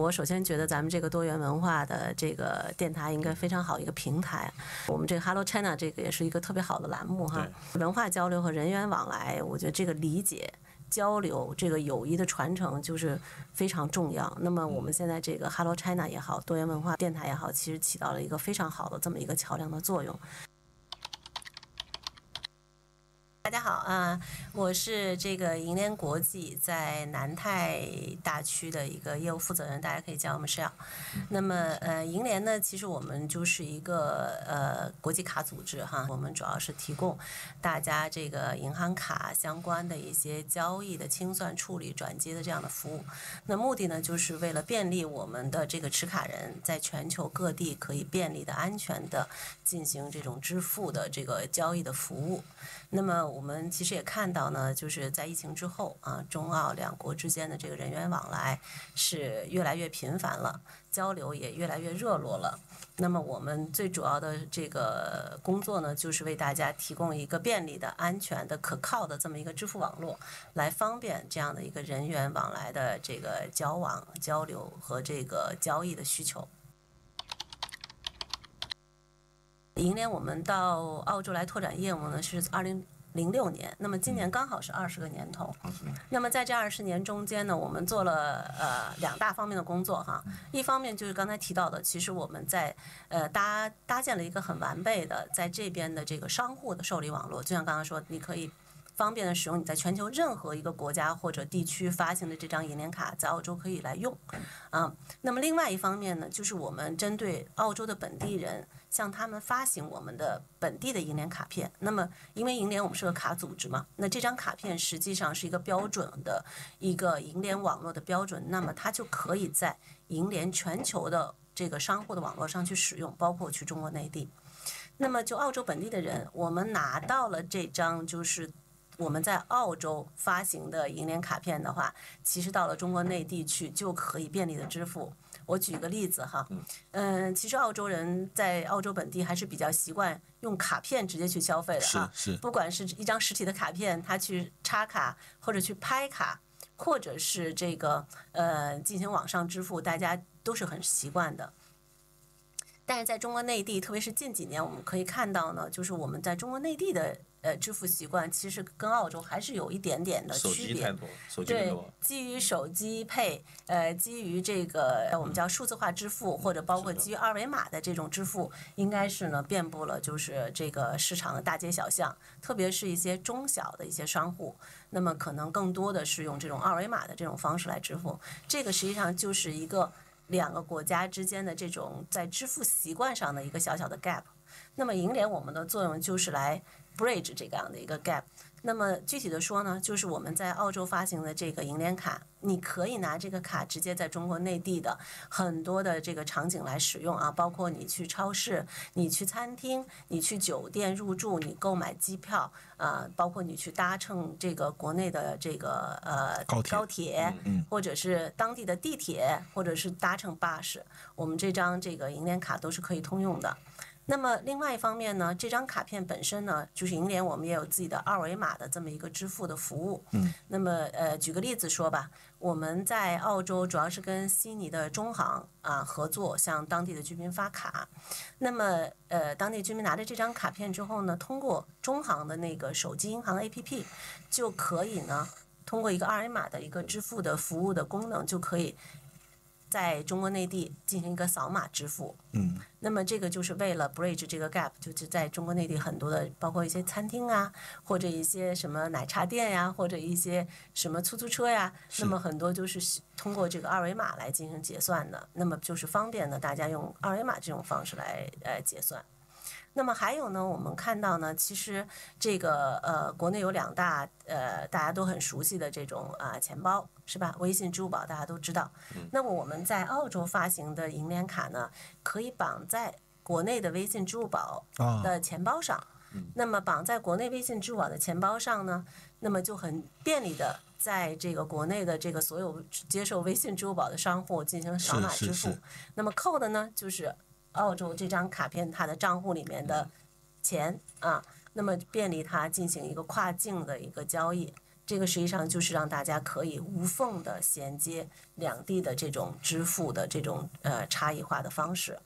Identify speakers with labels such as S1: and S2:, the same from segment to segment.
S1: 我首先觉得咱们这个多元文化的这个电台应该非常好一个平台。我们这个 Hello China 这个也是一个特别好的栏目哈，文化交流和人员往来，我觉得这个理解交流，这个友谊的传承就是非常重要。那么我们现在这个 Hello China 也好，多元文化电台也好，其实起到了一个非常好的这么一个桥梁的作用。大家好啊，我是这个银联国际在南泰大区的一个业务负责人，大家可以叫我们Michelle。那么银联呢，其实我们就是一个国际卡组织哈，我们主要是提供大家这个银行卡相关的一些交易的清算、处理、转接的这样的服务。那目的呢，就是为了便利我们的这个持卡人在全球各地可以便利的、安全的进行这种支付的这个交易的服务。那么我们其实也看到呢，就是在疫情之后啊，中澳两国之间的这个人员往来是越来越频繁了，交流也越来越热络了。那么我们最主要的这个工作呢，就是为大家提供一个便利的、安全的、可靠的这么一个支付网络，来方便这样的一个人员往来的这个交往、交流和这个交易的需求。银联我们到澳洲来拓展业务呢，是2006年，那么今年刚好是20个年头。那么在这20年中间呢，我们做了2大方面的工作哈。一方面就是刚才提到的，其实我们在搭建了一个很完备的在这边的这个商户的受理网络，就像刚刚说，你可以方便的使用你在全球任何一个国家或者地区发行的这张银联卡，在澳洲可以来用啊。那么另外一方面呢，就是我们针对澳洲的本地人，向他们发行我们的本地的银联卡片。那么因为银联我们是个卡组织嘛，那这张卡片实际上是一个标准的一个银联网络的标准，那么它就可以在银联全球的这个商户的网络上去使用，包括去中国内地。那么就澳洲本地的人，我们拿到了这张就是我们在澳洲发行的银联卡片的话，其实到了中国内地去就可以便利的支付。我举个例子哈，其实澳洲人在澳洲本地还是比较习惯用卡片直接去消费的哈，不管是一张实体的卡片，他去插卡或者去拍卡，或者是这个进行网上支付，大家都是很习惯的。但是在中国内地，特别是近几年，我们可以看到呢，就是我们在中国内地的支付习惯，其实跟澳洲还是有一点点的区别。
S2: 手机太多，
S1: 对，基于手机配，基于这个我们叫数字化支付，或者包括基于二维码的这种支付，应该是呢遍布了就是这个市场的大街小巷，特别是一些中小的一些商户，那么可能更多的是用这种二维码的这种方式来支付。这个实际上就是一个2个国家之间的这种在支付习惯上的一个小小的 gap。那么银联我们的作用就是来 bridge 这样的一个 gap。那么具体的说呢，就是我们在澳洲发行的这个银联卡，你可以拿这个卡直接在中国内地的很多的这个场景来使用啊，包括你去超市、你去餐厅、你去酒店入住、你购买机票包括你去搭乘这个国内的这个高铁或者是当地的地铁，或者是搭乘巴士，我们这张这个银联卡都是可以通用的。那么另外一方面呢，这张卡片本身呢，就是银联我们也有自己的二维码的这么一个支付的服务。那么举个例子说吧，我们在澳洲主要是跟悉尼的中行合作，向当地的居民发卡。那么当地居民拿着这张卡片之后呢，通过中行的那个手机银行 APP 就可以呢，通过一个二维码的一个支付的服务的功能，就可以在中国内地进行一个扫码支付。那么这个就是为了 bridge 这个 gap， 就是在中国内地很多的包括一些餐厅啊，或者一些什么奶茶店呀，或者一些什么出租车呀，那么很多就是通过这个二维码来进行结算的，那么就是方便呢大家用二维码这种方式来结算。那么还有呢，我们看到呢，其实这个国内有2大大家都很熟悉的这种钱包是吧？微信、支付宝大家都知道。那么我们在澳洲发行的银联卡呢，可以绑在国内的微信、支付宝的钱包上。那么绑在国内微信、支付宝的钱包上呢，那么就很便利的在这个国内的这个所有接受微信、支付宝的商户进行扫码支付。那么扣的呢，就是澳洲这张卡片它的账户里面的钱那么便利它进行一个跨境的一个交易。 这个实际上就是让大家可以无缝的衔接两地的这种支付的这种差异化的方式。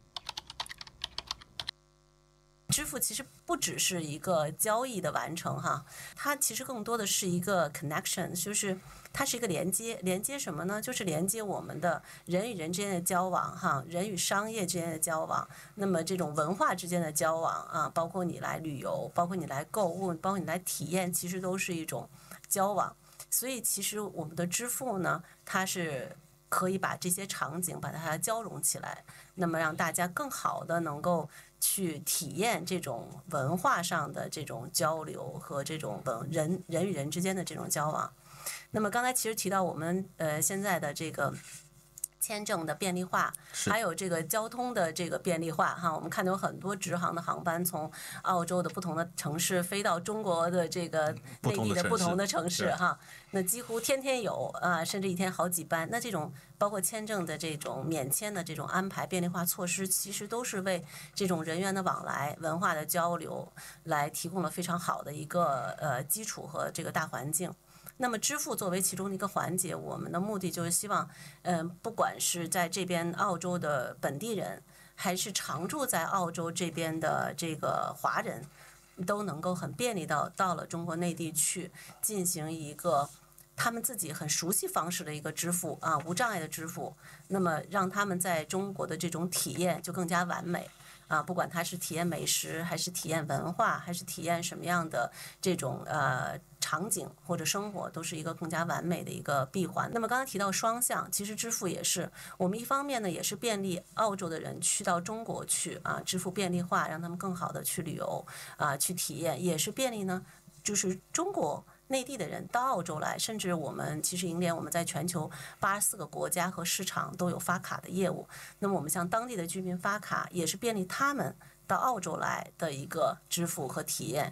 S1: 支付其实不只是一个交易的完成哈，它其实更多的是一个 connection， 就是它是一个连接。连接什么呢？就是连接我们的人与人之间的交往哈，人与商业之间的交往，那么这种文化之间的交往啊，包括你来旅游，包括你来购物，包括你来体验，其实都是一种交往。所以其实我们的支付呢，它是可以把这些场景把它交融起来，那么让大家更好的能够去体验这种文化上的这种交流和这种人与人之间的这种交往。那么刚才其实提到我们现在的这个签证的便利化，还有这个交通的这个便利化哈，我们看到有很多直航的航班从澳洲的不同的城市飞到中国的这个内地的不同的城市哈，那几乎天天有啊，甚至一天好几班。那这种包括签证的这种免签的这种安排便利化措施，其实都是为这种人员的往来、文化的交流来提供了非常好的一个基础和这个大环境。那么支付作为其中的一个环节，我们的目的就是希望，不管是在这边澳洲的本地人，还是常住在澳洲这边的这个华人，都能够很便利到了中国内地去进行一个他们自己很熟悉方式的一个支付啊，无障碍的支付，那么让他们在中国的这种体验就更加完美。啊，不管他是体验美食，还是体验文化，还是体验什么样的这种场景或者生活，都是一个更加完美的一个闭环。那么刚才提到双向，其实支付也是我们一方面呢，也是便利澳洲的人去到中国去啊，支付便利化，让他们更好的去旅游啊，去体验，也是便利呢，就是中国内地的人到澳洲来，甚至我们其实银联我们在全球84个国家和市场都有发卡的业务。那么我们向当地的居民发卡，也是便利他们到澳洲来的一个支付和体验。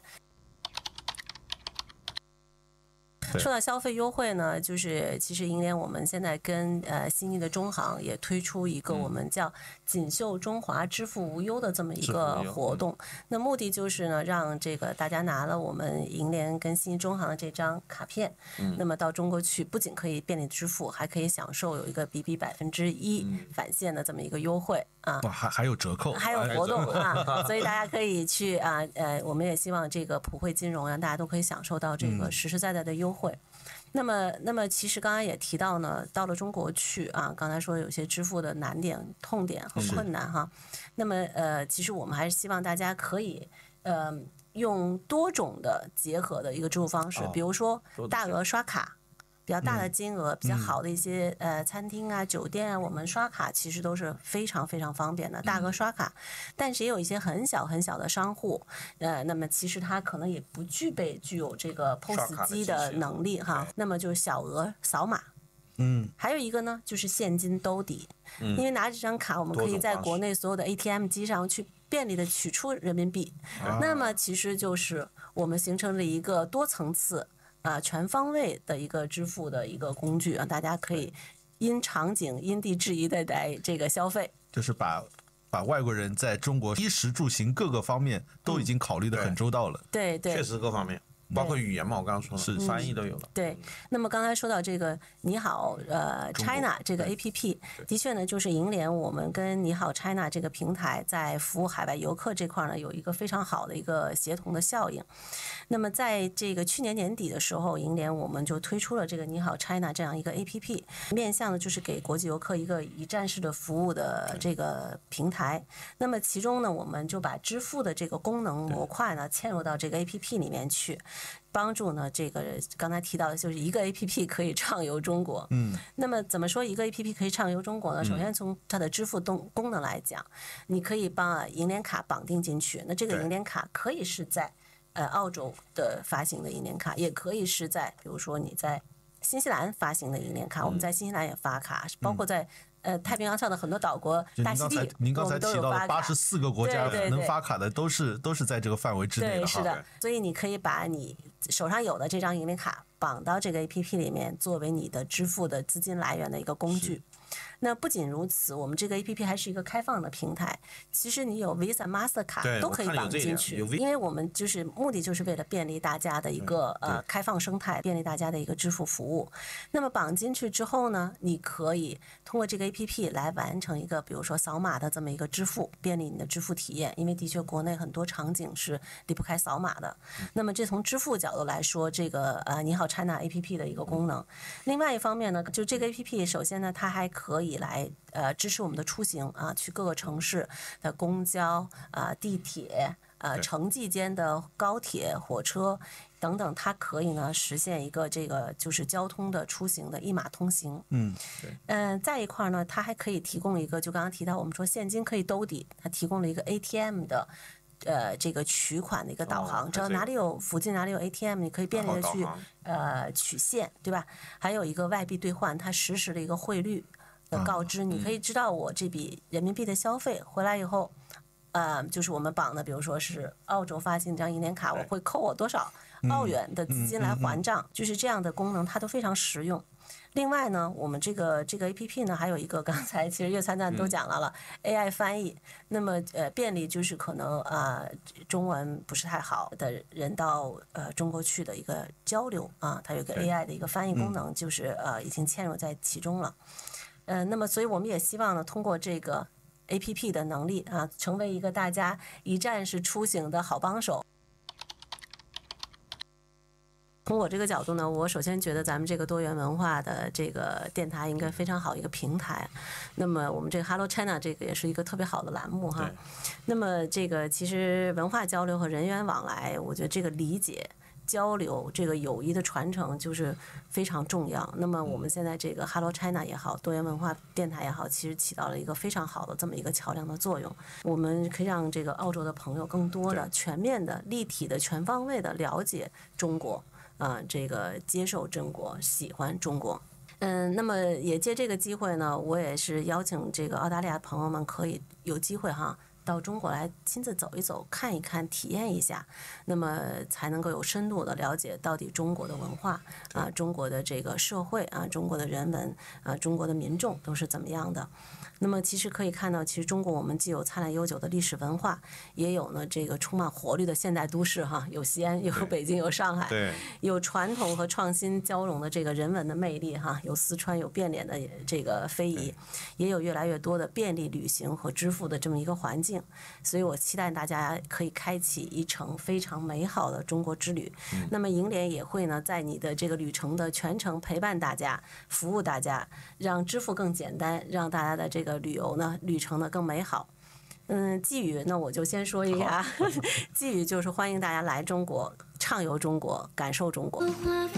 S1: 说到消费优惠呢，就是其实银联我们现在跟新义的中行也推出一个我们叫锦绣中华支付无忧的这么一个活动。那目的就是呢，让这个大家拿了我们银联跟新义中行的这张卡片，那么到中国去不仅可以便利支付，还可以享受有一个1%返现的这么一个优惠啊，
S2: 还有折扣，
S1: 还有活动啊，所以大家可以去啊，我们也希望这个普惠金融让大家都可以享受到这个实实在在的优惠。那么其实刚才也提到呢，到了中国去啊，刚才说有些支付的难点、痛点和困难哈。那么其实我们还是希望大家可以用多种的结合的一个支付方式，比如说大额刷卡。比较大的金额，比较好的一些餐厅啊、酒店啊，我们刷卡其实都是非常非常方便的，大额刷卡。但是也有一些很小很小的商户，那么其实它可能也不具有这个 POS 机的能力哈，那么就是小额扫码。还有一个呢，就是现金兜底，因为拿这张卡，我们可以在国内所有的 ATM 机上去便利的取出人民币，那么其实就是我们形成了一个多层次。全方位的一个支付的一个工具啊，大家可以因场景因地制宜的来这个消费，
S2: 就是把外国人在中国衣食住行各个方面都已经考虑得很周到了。
S1: 对，
S3: 确实各方面。包括语言嘛，我刚刚说了，翻译都有了。
S1: 对，那么刚才说到这个你好China 这个 APP， 的确呢，就是银联我们跟你好 China 这个平台在服务海外游客这块呢，有一个非常好的一个协同的效应。那么在这个去年年底的时候，银联我们就推出了这个你好 China 这样一个 APP， 面向的就是给国际游客一个一站式的服务的这个平台。那么其中呢，我们就把支付的这个功能模块呢嵌入到这个 APP 里面去。帮助呢，这个刚才提到的就是一个 APP 可以畅游中国。那么怎么说一个 APP 可以畅游中国呢？首先从它的支付功能来讲，你可以把银联卡绑定进去。那这个银联卡可以是在澳洲的发行的银联卡，也可以是在比如说你在新西兰发行的银联卡，我们在新西兰也发卡，包括在太平洋上的很多岛国，大溪地，
S2: 您刚才提到的84个国家
S1: 对
S2: 能发卡的都是在这个范围之内的。
S1: 对，是的。所以你可以把你手上有的这张银联卡绑到这个 APP 里面，作为你的支付的资金来源的一个工具。 那不仅如此，我们这个 APP 还是一个开放的平台，其实你有 Visa、Mastercard 都可以绑进去，因为我们就是目的就是为了便利大家的一个开放生态，便利大家的一个支付服务。那么绑进去之后呢，你可以通过这个 APP 来完成一个比如说扫码的这么一个支付，便利你的支付体验，因为的确国内很多场景是离不开扫码的。那么这从支付角度来说，这个你好 China APP 的一个功能。另外一方面呢，就这个 APP 首先呢，它还可以来支持我们的出行啊，去各个城市的公交地铁城际间的高铁、火车等等，它可以呢实现一个这个就是交通的出行的一码通行。在一块呢，它还可以提供一个，就刚刚提到我们说现金可以兜底，它提供了一个 ATM 的。这个取款的一个导航，知道哪里有附近哪里有 ATM， 你可以便利的去取现，对吧？还有一个外币兑换，它实时的一个汇率的告知，你可以知道我这笔人民币的消费回来以后，就是我们绑的，比如说是澳洲发行一张银联卡，我会扣我多少澳元的资金来还账，就是这样的功能，它都非常实用。另外呢，我们这个 APP 呢，还有一个刚才其实岳参赞都讲了AI 翻译，那么便利就是可能中文不是太好的人到中国去的一个交流啊，它有个 AI 的一个翻译功能，就是已经嵌入在其中了。那么所以我们也希望呢，通过这个 APP 的能力啊，成为一个大家一站式出行的好帮手。从我这个角度呢，我首先觉得咱们这个多元文化的这个电台应该非常好一个平台。那么我们这个 Hello China 这个也是一个特别好的栏目哈。那么这个其实文化交流和人员往来，我觉得这个理解交流，这个友谊的传承就是非常重要。那么我们现在这个 Hello China 也好，多元文化电台也好，其实起到了一个非常好的这么一个桥梁的作用。我们可以让这个澳洲的朋友更多的、全面的、立体的、全方位的了解中国。这个接受中国，喜欢中国。那么也借这个机会呢，我也是邀请这个澳大利亚朋友们可以有机会到中国来亲自走一走、看一看、体验一下，那么才能够有深度的了解到底中国的文化中国的这个社会中国的人文中国的民众都是怎么样的。那么其实可以看到，其实中国我们既有灿烂悠久的历史文化，也有呢这个充满活力的现代都市有西安，有北京，有上海，有传统和创新交融的这个人文的魅力有四川，有变脸的这个非遗，也有越来越多的便利旅行和支付的这么一个环境。所以我期待大家可以开启一程非常美好的中国之旅。那么银联也会呢在你的这个旅程的全程陪伴大家，服务大家，让支付更简单，让大家的这个旅程呢更美好。寄语那我就先说一下，寄语就是欢迎大家来中国，畅游中国，感受中国。